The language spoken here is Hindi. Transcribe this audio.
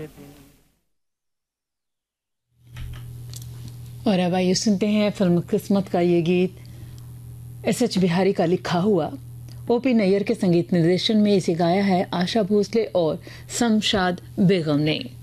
और अब आइए सुनते हैं फिल्म किस्मत का ये गीत एस.एच. बिहारी का लिखा हुआ ओ.पी. नैयर के संगीत निर्देशन में इसे गाया है आशा भोसले और शमशाद बेगम ने।